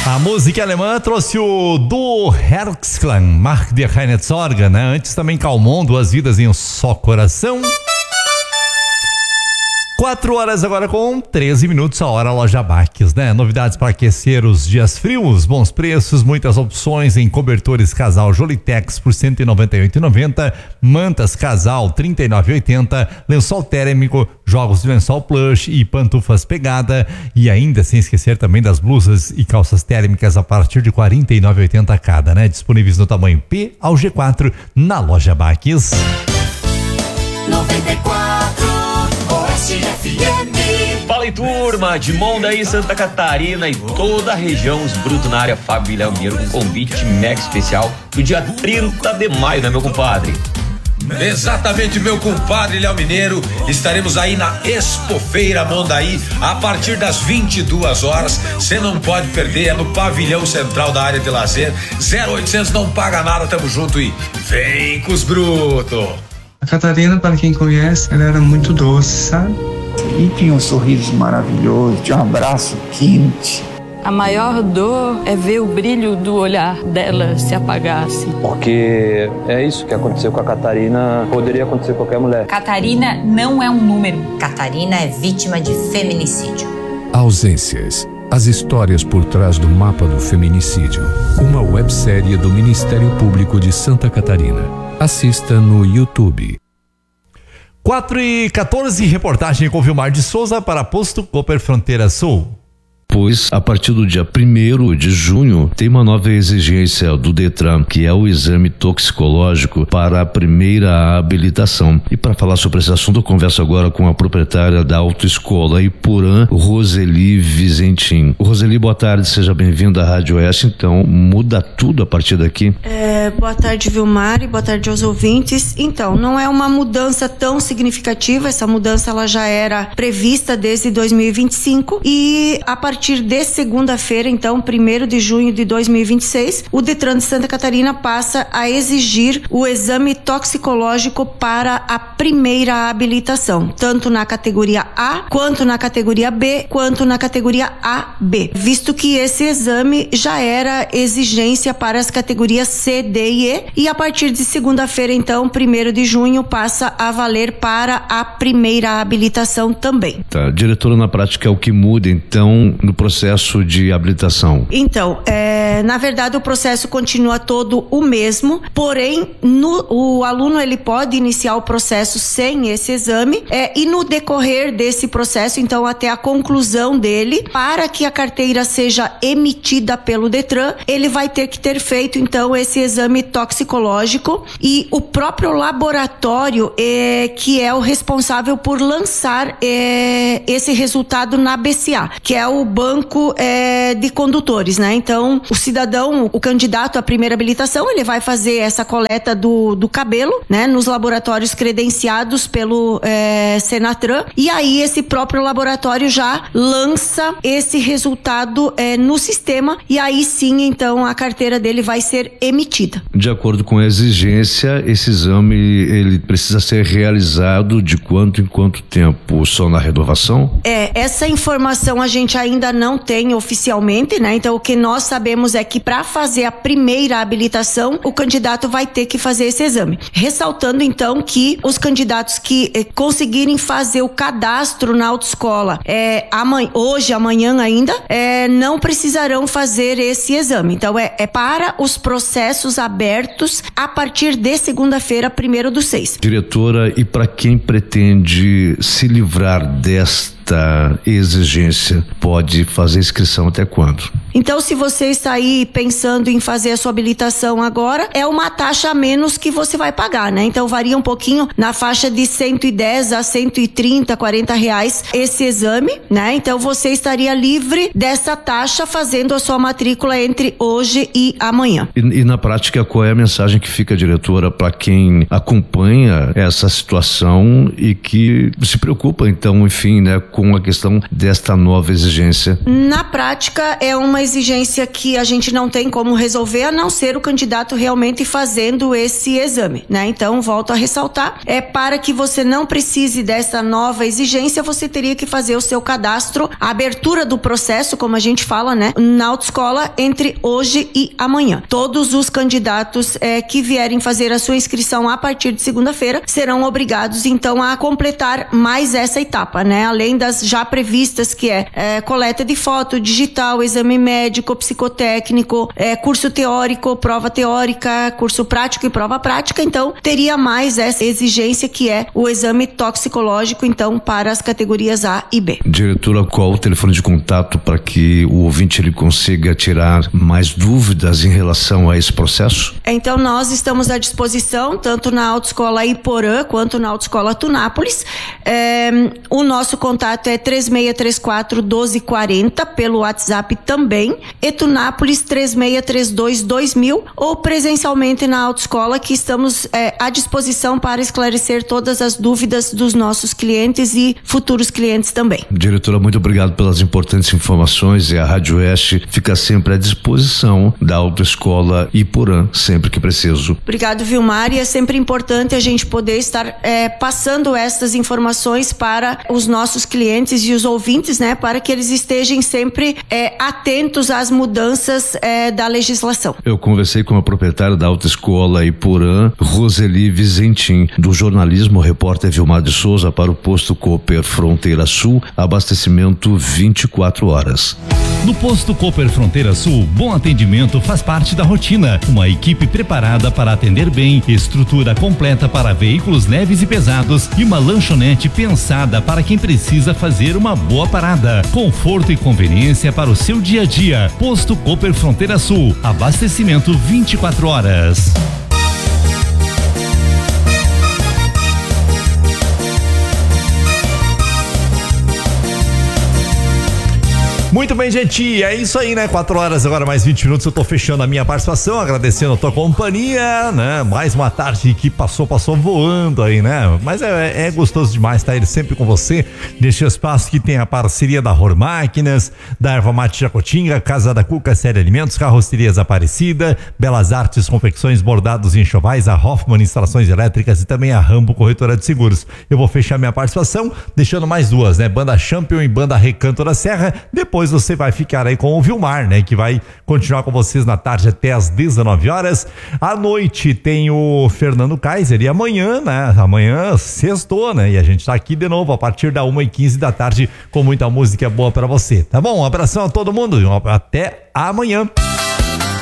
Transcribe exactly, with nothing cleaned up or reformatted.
A música alemã trouxe o do Herzklang, Mark der Reinheitsorga, né? Antes também Calmon, Duas Vidas em um Só Coração. Quatro horas agora com treze minutos, a hora Loja Baques, né? Novidades para aquecer os dias frios, bons preços, muitas opções em cobertores casal Jolitex por cento e noventa e oito reais e noventa centavos, mantas casal trinta e nove reais e oitenta centavos, lençol térmico, jogos de lençol plush e pantufas pegada, e ainda sem esquecer também das blusas e calças térmicas a partir de quarenta e nove reais e oitenta centavos cada, né? Disponíveis no tamanho P ao G quatro na Loja Baques. noventa e quatro F M. Fala aí, turma de Mondaí, Santa Catarina e toda a região, os Bruto na área, Fábio Léo Mineiro com convite mega especial do dia trinta de maio, né, meu compadre? Exatamente, meu compadre Léo Mineiro. Estaremos aí na Expofeira Mondaí a partir das vinte e duas horas. Você não pode perder, é no pavilhão central da área de lazer. zero oitocentos, não paga nada, tamo junto e vem com os brutos. A Catarina, para quem conhece, ela era muito doce, sabe? E tinha um sorriso maravilhoso, tinha um abraço quente. A maior dor é ver o brilho do olhar dela se apagar, assim. Porque é isso que aconteceu com a Catarina, poderia acontecer com qualquer mulher. Catarina não é um número. Catarina é vítima de feminicídio. Ausências. As histórias por trás do mapa do feminicídio. Uma websérie do Ministério Público de Santa Catarina. Assista no YouTube. quatro e quatorze, reportagem com Vilmar de Souza para Posto Cooper Fronteira Sul. Pois, a partir do dia primeiro de junho, tem uma nova exigência do Detran, que é o exame toxicológico para a primeira habilitação. E para falar sobre esse assunto, eu converso agora com a proprietária da Autoescola Ipurã, Roseli Vizentim. Roseli, boa tarde, seja bem-vinda à Rádio Oeste. Então, muda tudo a partir daqui? É, boa tarde, Vilmar, e boa tarde aos ouvintes. Então, não é uma mudança tão significativa, essa mudança ela já era prevista desde dois mil e vinte e cinco e a partir A partir de segunda-feira, então, primeiro de junho de dois mil e vinte e seis, o Detran de Santa Catarina passa a exigir o exame toxicológico para a primeira habilitação, tanto na categoria A, quanto na categoria B, quanto na categoria A B, visto que esse exame já era exigência para as categorias C, D e E, e a partir de segunda-feira, então, primeiro de junho, passa a valer para a primeira habilitação também. Tá, diretora, na prática é o que muda, então, no processo de habilitação? Então, é, na verdade o processo continua todo o mesmo, porém no, o aluno ele pode iniciar o processo sem esse exame é, e no decorrer desse processo, então até a conclusão dele, para que a carteira seja emitida pelo Detran, ele vai ter que ter feito então esse exame toxicológico e o próprio laboratório é, que é o responsável por lançar é, esse resultado na B C A, que é o banco é, de condutores, né? Então, o cidadão, o candidato à primeira habilitação, ele vai fazer essa coleta do, do cabelo, né? Nos laboratórios credenciados pelo é, Senatran, e aí esse próprio laboratório já lança esse resultado é, no sistema, e aí sim, então, a carteira dele vai ser emitida. De acordo com a exigência, esse exame, ele precisa ser realizado de quanto em quanto tempo? Só na renovação? É, essa informação a gente ainda ainda não tem oficialmente, né? Então o que nós sabemos é que para fazer a primeira habilitação, o candidato vai ter que fazer esse exame. Ressaltando então que os candidatos que eh, conseguirem fazer o cadastro na autoescola é, amanhã, hoje, amanhã ainda, é, não precisarão fazer esse exame. Então é, é para os processos abertos a partir de segunda-feira, primeiro do seis. Diretora, e para quem pretende se livrar desta exigência, pode fazer inscrição até quando? Então, se você está aí pensando em fazer a sua habilitação agora, é uma taxa a menos que você vai pagar, né? Então, varia um pouquinho na faixa de cento e dez a cento e trinta, quarenta reais esse exame, né? Então, você estaria livre dessa taxa fazendo a sua matrícula entre hoje e amanhã. E, e na prática, qual é a mensagem que fica, diretora, para quem acompanha essa situação e que se preocupa, então, enfim, né, com a questão desta nova exigência? Na prática, é uma uma exigência que a gente não tem como resolver, a não ser o candidato realmente fazendo esse exame, né? Então, volto a ressaltar, é para que você não precise dessa nova exigência, você teria que fazer o seu cadastro, a abertura do processo, como a gente fala, né, na autoescola entre hoje e amanhã. Todos os candidatos é, que vierem fazer a sua inscrição a partir de segunda-feira serão obrigados, então, a completar mais essa etapa, né? Além das já previstas, que é, é coleta de foto, digital, exame médico, psicotécnico, é, curso teórico, prova teórica, curso prático e prova prática. Então, teria mais essa exigência, que é o exame toxicológico, então, para as categorias A e B. Diretora, qual o telefone de contato para que o ouvinte ele consiga tirar mais dúvidas em relação a esse processo? Então, nós estamos à disposição, tanto na Autoescola Iporã quanto na Autoescola Tunápolis. É, o nosso contato é três seis três quatro, um dois quatro zero, pelo WhatsApp também, e Tunápolis três seis três dois, dois mil, ou presencialmente na Autoescola, que estamos é, à disposição para esclarecer todas as dúvidas dos nossos clientes e futuros clientes também. Diretora, muito obrigado pelas importantes informações, e a Rádio Oeste fica sempre à disposição da Autoescola Iporã, sempre que preciso. Obrigado, Vilmar, e é sempre importante a gente poder estar é, passando essas informações para os nossos clientes e os ouvintes, né, para que eles estejam sempre é, atentos às mudanças é, da legislação. Eu conversei com a proprietária da Autoescola Iporã, Roseli Vizentim, do jornalismo repórter Vilmar de Souza, para o Posto Cooper Fronteira Sul, abastecimento vinte e quatro horas. No Posto Cooper Fronteira Sul, bom atendimento faz parte da rotina. Uma equipe preparada para atender bem, estrutura completa para veículos leves e pesados e uma lanchonete pensada para quem precisa fazer uma boa parada. Conforto e conveniência para o seu dia a dia. Posto Cooper Fronteira Sul, abastecimento vinte e quatro horas. Muito bem, gente, é isso aí, né? quatro horas, agora mais vinte minutos, eu tô fechando a minha participação, agradecendo a tua companhia, né? Mais uma tarde que passou, passou voando aí, né? Mas é, é gostoso demais estar ele sempre com você, neste espaço que tem a parceria da Ror Máquinas, da Erva Mate Jacotinga, Casa da Cuca, Série Alimentos, Carrocerias Aparecida, Belas Artes, Confecções, Bordados e Enxovais, a Hoffman Instalações Elétricas e também a Rambo Corretora de Seguros. Eu vou fechar minha participação, deixando mais duas, né? Banda Champion e Banda Recanto da Serra, depois Depois você vai ficar aí com o Vilmar, né? Que vai continuar com vocês na tarde até às dezenove horas. À noite tem o Fernando Kaiser e amanhã, né? Amanhã sextou, né? E a gente tá aqui de novo a partir da uma e quinze da tarde com muita música boa pra você, tá bom? Um abração a todo mundo e até amanhã.